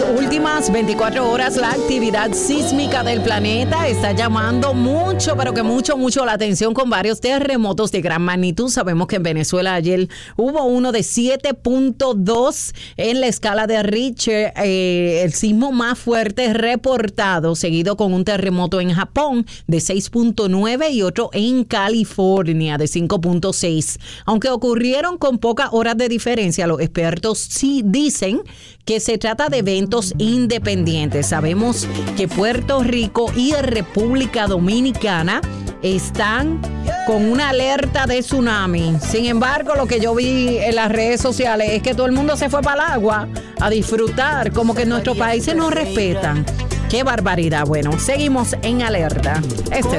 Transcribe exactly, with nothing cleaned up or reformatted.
últimas veinticuatro horas, la actividad sísmica del planeta está llamando mucho, pero que mucho, mucho la atención con varios terremotos de gran magnitud. Sabemos que en Venezuela ayer hubo uno de siete punto dos en la escala de Richter, eh, el sismo más fuerte reportado, seguido con un terremoto en Japón de seis punto nueve y otro en California de cinco punto seis. Aunque ocurrieron con pocas horas de diferencia, los expertos sí dicen que se trata de eventos independientes. Sabemos que Puerto Rico y República Dominicana están con una alerta de tsunami. Sin embargo, lo que yo vi en las redes sociales es que todo el mundo se fue para el agua a disfrutar, como que en nuestros países no respetan. ¡Qué barbaridad! Bueno, seguimos en alerta. Este